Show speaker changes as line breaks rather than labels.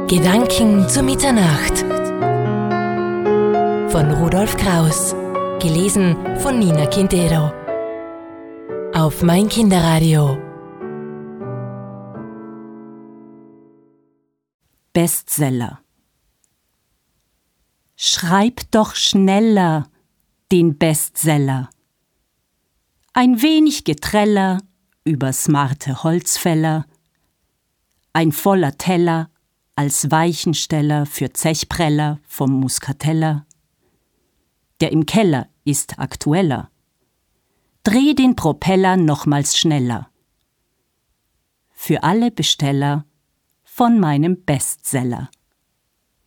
Gedanken zur Mitternacht von Rudolf Kraus. Gelesen von Nina Quintero. Auf mein Kinderradio.
Bestseller. Schreib doch schneller den Bestseller. Ein wenig Geträller über smarte Holzfäller, ein voller Teller als Weichensteller für Zechpreller vom Muskateller. Der im Keller ist aktueller. Dreh den Propeller nochmals schneller. Für alle Besteller von meinem Bestseller.